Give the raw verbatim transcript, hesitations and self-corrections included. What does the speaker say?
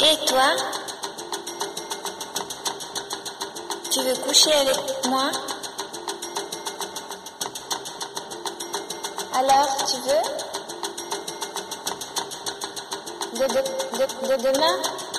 Et toi, tu veux coucher avec moi? Alors, tu veux? De, de, de, de demain?